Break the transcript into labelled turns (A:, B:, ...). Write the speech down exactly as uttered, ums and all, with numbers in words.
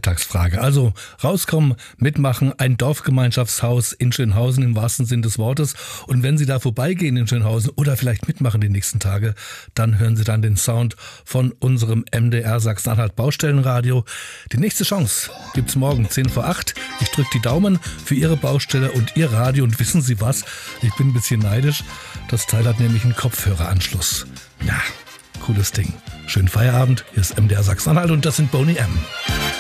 A: Alltagsfrage. Also rauskommen, mitmachen, ein Dorfgemeinschaftshaus in Schönhausen im wahrsten Sinn des Wortes. Und wenn Sie da vorbeigehen in Schönhausen oder vielleicht mitmachen die nächsten Tage, dann hören Sie dann den Sound von unserem M D R Sachsen-Anhalt Baustellenradio. Die nächste Chance gibt's morgen zehn vor acht. Ich drücke die Daumen für Ihre Baustelle und Ihr Radio. Und wissen Sie was? Ich bin ein bisschen neidisch. Das Teil hat nämlich einen Kopfhöreranschluss. Ja, cooles Ding. Schönen Feierabend. Hier ist M D R Sachsen-Anhalt und das sind Boney M.